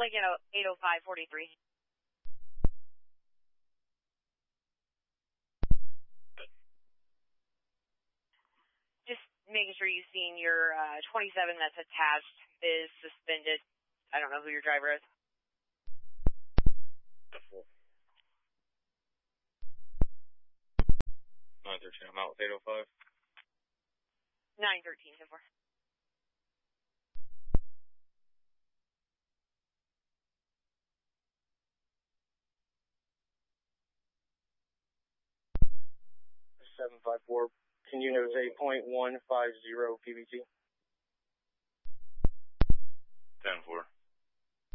Lincoln 80543. Just making sure you've seen your 27 that's attached is suspended. I don't know who your driver is. 913, I'm out with 805. 913, so far. .754. Can you note 8.150 PBT? 10-4.